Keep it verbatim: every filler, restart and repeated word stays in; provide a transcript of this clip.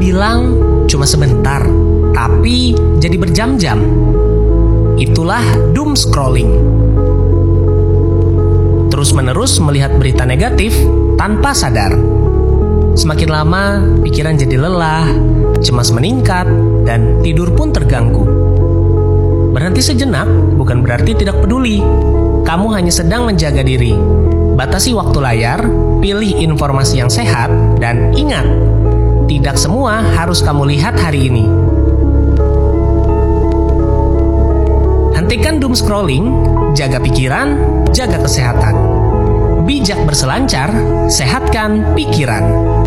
bilang cuma sebentar, tapi jadi berjam-jam. Itulah doom scrolling. Terus-menerus melihat berita negatif tanpa sadar. Semakin lama, pikiran jadi lelah, cemas meningkat, dan tidur pun terganggu. Berhenti sejenak bukan berarti tidak peduli. Kamu hanya sedang menjaga diri. Batasi waktu layar, pilih informasi yang sehat, dan ingat, tidak semua harus kamu lihat hari ini. Hentikan doom scrolling, jaga pikiran, jaga kesehatan. Bijak berselancar, sehatkan pikiran.